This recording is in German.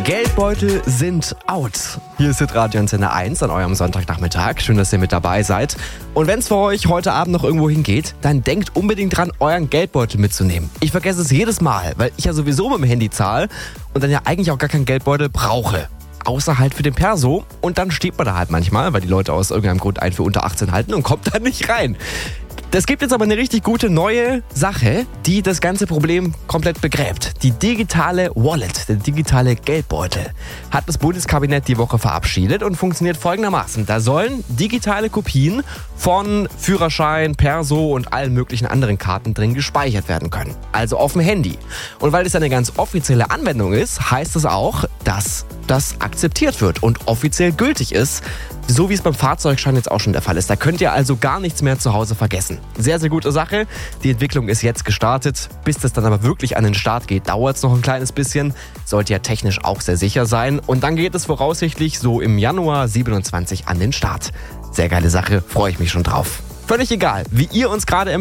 Geldbeutel sind out. Hier ist Radio Antenne 1 an eurem Sonntagnachmittag. Schön, dass ihr mit dabei seid. Und wenn es für euch heute Abend noch irgendwo hingeht, dann denkt unbedingt dran, euren Geldbeutel mitzunehmen. Ich vergesse es jedes Mal, weil ich ja sowieso mit dem Handy zahle und dann ja eigentlich auch gar keinen Geldbeutel brauche. Außer halt für den Perso. Und dann steht man da halt manchmal, weil die Leute aus irgendeinem Grund einen für unter 18 halten und kommt da nicht rein. Es gibt jetzt aber eine richtig gute neue Sache, die das ganze Problem komplett begräbt. Die digitale Wallet, der digitale Geldbeutel, hat das Bundeskabinett die Woche verabschiedet und funktioniert folgendermaßen. Da sollen digitale Kopien von Führerschein, Perso und allen möglichen anderen Karten drin gespeichert werden können. Also auf dem Handy. Und weil es eine ganz offizielle Anwendung ist, heißt es auch, dass das akzeptiert wird und offiziell gültig ist. So wie es beim Fahrzeugschein jetzt auch schon der Fall ist. Da könnt ihr also gar nichts mehr zu Hause vergessen. Sehr, sehr gute Sache. Die Entwicklung ist jetzt gestartet. Bis das dann aber wirklich an den Start geht, dauert es noch ein kleines bisschen. Sollte ja technisch auch sehr sicher sein. Und dann geht es voraussichtlich so im Januar 27 an den Start. Sehr geile Sache, freue ich mich schon drauf. Völlig egal, wie ihr uns gerade